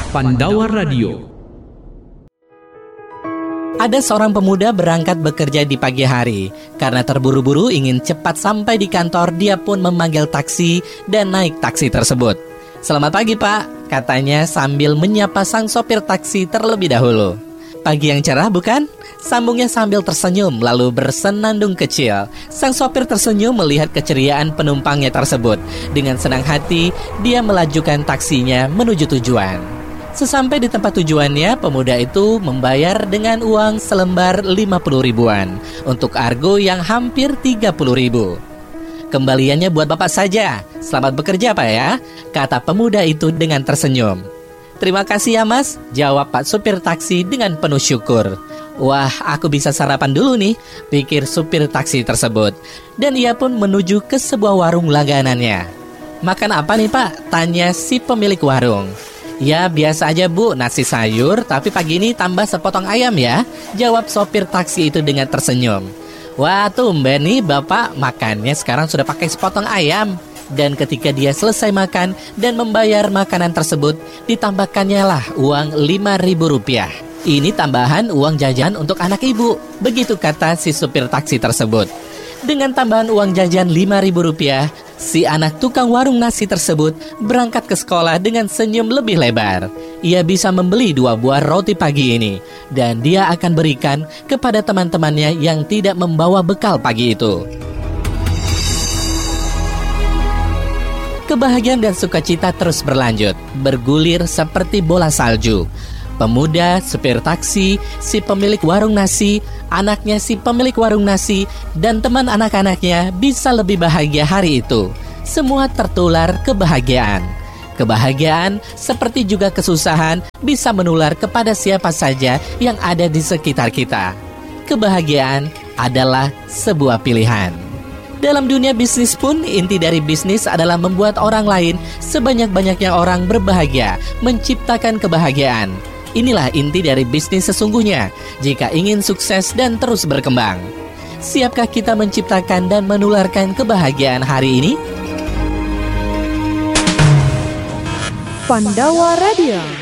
Pandawa Radio. Ada seorang pemuda berangkat bekerja di pagi hari. Karena terburu-buru ingin cepat sampai di kantor, dia pun memanggil taksi dan naik taksi tersebut. "Selamat pagi, Pak," katanya sambil menyapa sang sopir taksi terlebih dahulu. "Pagi yang cerah, bukan?" sambungnya sambil tersenyum lalu bersenandung kecil. Sang sopir tersenyum melihat keceriaan penumpangnya tersebut. Dengan senang hati, dia melajukan taksinya menuju tujuan. Sesampai di tempat tujuannya, pemuda itu membayar dengan uang selembar 50 ribuan untuk argo yang hampir 30 ribu. "Kembaliannya buat Bapak saja. Selamat bekerja, Pak ya," kata pemuda itu dengan tersenyum. "Terima kasih ya, Mas," jawab Pak supir taksi dengan penuh syukur. "Wah, aku bisa sarapan dulu nih," pikir supir taksi tersebut. Dan ia pun menuju ke sebuah warung langganannya. "Makan apa nih, Pak?" tanya si pemilik warung. "Ya, biasa aja, Bu, nasi sayur, tapi pagi ini tambah sepotong ayam ya," jawab sopir taksi itu dengan tersenyum. "Wah, tumben nih Bapak makannya sekarang sudah pakai sepotong ayam." Dan ketika dia selesai makan dan membayar makanan tersebut, ditambahkannya lah uang 5.000 rupiah. "Ini tambahan uang jajan untuk anak ibu," begitu kata si supir taksi tersebut. Dengan tambahan uang jajan 5.000 rupiah, si anak tukang warung nasi tersebut berangkat ke sekolah dengan senyum lebih lebar. Ia bisa membeli 2 buah roti pagi ini, dan dia akan berikan kepada teman-temannya yang tidak membawa bekal pagi itu. Kebahagiaan dan sukacita terus berlanjut, bergulir seperti bola salju. Pemuda, supir taksi, si pemilik warung nasi, anaknya si pemilik warung nasi, dan teman anak-anaknya bisa lebih bahagia hari itu. Semua tertular kebahagiaan. Kebahagiaan, seperti juga kesusahan, bisa menular kepada siapa saja yang ada di sekitar kita. Kebahagiaan adalah sebuah pilihan. Dalam dunia bisnis pun, inti dari bisnis adalah membuat orang lain sebanyak-banyaknya orang berbahagia, menciptakan kebahagiaan. Inilah inti dari bisnis sesungguhnya jika ingin sukses dan terus berkembang. Siapkah kita menciptakan dan menularkan kebahagiaan hari ini? Pandawa Radio.